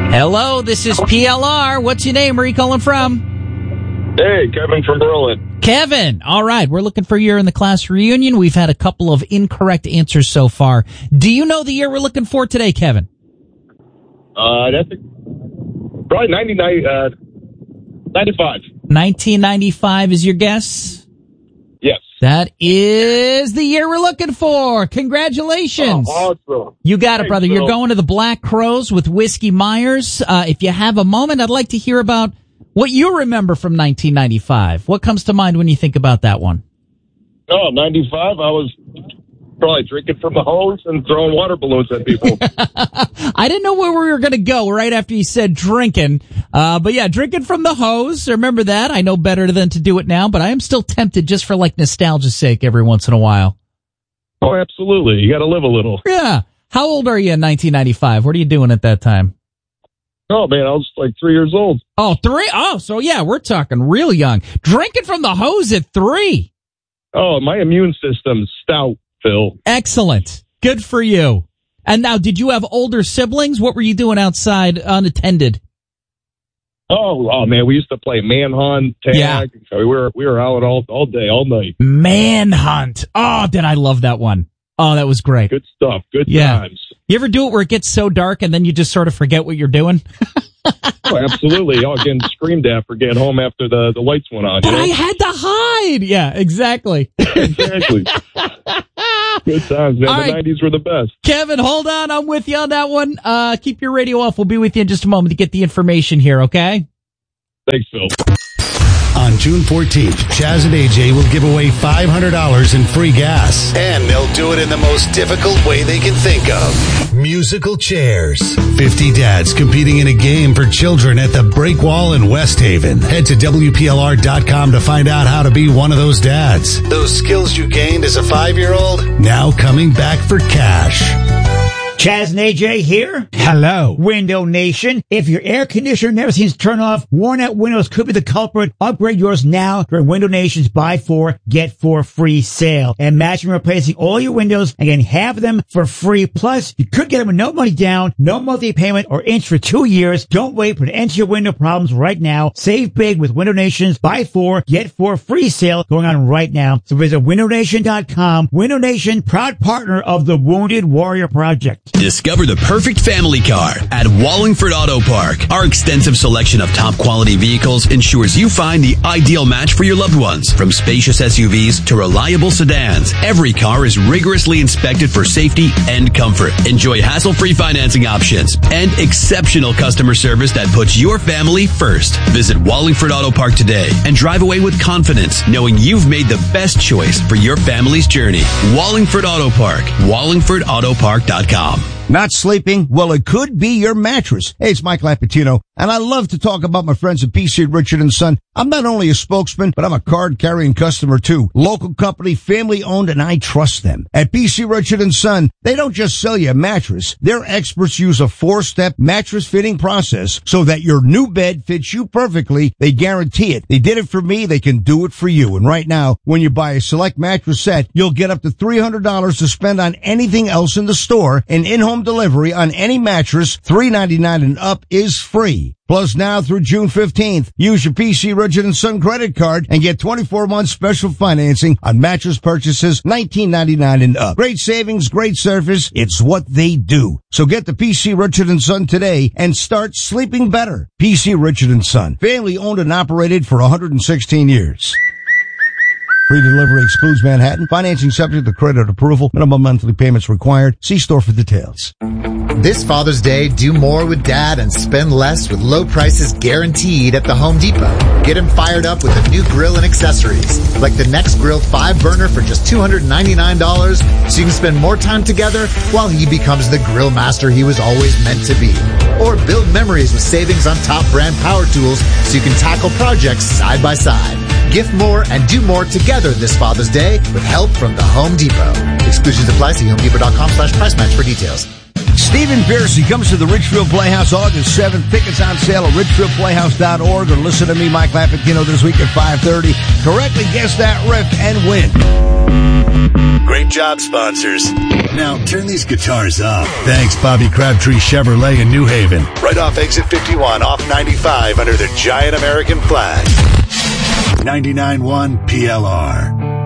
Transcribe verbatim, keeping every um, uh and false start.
Hello, this is P L R. What's your name? Where are you calling from? Hey, Kevin from Berlin. Kevin. All right. We're looking for year in the class reunion. We've had a couple of incorrect answers so far. Do you know the year we're looking for today, Kevin? Uh, that's probably ninety-nine, uh, ninety-five. nineteen ninety-five is your guess? Yes. That is the year we're looking for. Congratulations. Oh, awesome. You got it, Thanks, brother. Phil. You're going to the Black Crows with Whiskey Myers. Uh, if you have a moment, I'd like to hear about what you remember from nineteen ninety-five. What comes to mind when you think about that one? Oh, ninety-five, I was probably drinking from the hose and throwing water balloons at people. I didn't know where we were going to go right after you said drinking. Uh, but yeah, drinking from the hose. Remember that. I know better than to do it now, but I am still tempted just for like nostalgia's sake every once in a while. Oh, absolutely. You got to live a little. Yeah. How old are you in nineteen ninety-five? What are you doing at that time? Oh, man, I was like three years old. Oh, three? Oh, so yeah, we're talking real young. Drinking from the hose at three. Oh, my immune system's stout, Phil. Excellent. Good for you. And now, did you have older siblings? What were you doing outside unattended? Oh, oh man, we used to play manhunt, tag. Yeah. So we were we were out all all day, all night. Manhunt. Oh, did I love that one. Oh, that was great. Good stuff. Good Yeah. times. You ever do it where it gets so dark and then you just sort of forget what you're doing? Oh, absolutely. Y'all getting screamed at for getting home after the, the lights went on. But You know? I had to hide. Yeah, exactly. Exactly. Good times, man. All The right. nineties were the best. Kevin, hold on. I'm with you on that one. Uh, keep your radio off. We'll be with you in just a moment to get the information here, okay? Thanks, Phil. On June fourteenth, Chaz and A J will give away five hundred dollars in free gas. And they'll do it in the most difficult way they can think of. Musical chairs. fifty dads competing in a game for children at the Break Wall in West Haven. Head to W P L R dot com to find out how to be one of those dads. Those skills you gained as a five-year-old, now coming back for cash. Chaz and A J here. Hello. Window Nation. If your air conditioner never seems to turn off, worn out windows could be the culprit. Upgrade yours now during Window Nation's buy four, get four free sale. Imagine replacing all your windows and getting half of them for free. Plus, you could get them with no money down, no monthly payment or interest for two years. Don't wait for the end to your window problems right now. Save big with Window Nation's buy four, get four free sale going on right now. So visit window nation dot com. Window Nation, proud partner of the Wounded Warrior Project. Discover the perfect family car at Wallingford Auto Park. Our extensive selection of top quality vehicles ensures you find the ideal match for your loved ones. From spacious S U Vs to reliable sedans, every car is rigorously inspected for safety and comfort. Enjoy hassle-free financing options and exceptional customer service that puts your family first. Visit Wallingford Auto Park today and drive away with confidence, knowing you've made the best choice for your family's journey. Wallingford Auto Park. wallingford auto park dot com. Not sleeping? Well, it could be your mattress. Hey, it's Mike Lapatino, and I love to talk about my friends at P C Richard and Son. I'm not only a spokesman, but I'm a card-carrying customer, too. Local company, family-owned, and I trust them. At P C Richard and Son, they don't just sell you a mattress. Their experts use a four-step mattress fitting process so that your new bed fits you perfectly. They guarantee it. They did it for me. They can do it for you. And right now, when you buy a select mattress set, you'll get up to three hundred dollars to spend on anything else in the store, and in-home delivery on any mattress, three ninety-nine and up, is free. Plus, now through June fifteenth, use your P C Richard and Son credit card and get twenty-four months special financing on mattress purchases, nineteen ninety-nine and up. Great savings, great service. It's what they do. So get the P C Richard and Son today and start sleeping better. P C Richard and Son, family owned and operated for one hundred sixteen years. Free delivery excludes Manhattan. Financing subject to credit approval. Minimum monthly payments required. See store for details. This Father's Day, do more with Dad and spend less with low prices guaranteed at the Home Depot. Get him fired up with a new grill and accessories, like the Next Grill five burner for just two hundred ninety-nine dollars, so you can spend more time together while he becomes the grill master he was always meant to be. Or build memories with savings on top brand power tools so you can tackle projects side by side. Gift more and do more together this Father's Day with help from the Home Depot. Exclusions apply. See home depot dot com slash price match for details. Stephen Piercy comes to the Richfield Playhouse August seventh. Tickets on sale at richfield playhouse dot org, or listen to me, Mike Lapatino, this week at five thirty. Correctly guess that riff and win. Great job, sponsors. Now, turn these guitars up. Thanks, Bobby Crabtree Chevrolet in New Haven. Right off exit fifty-one, off ninety-five, under the giant American flag. ninety-nine point one P L R.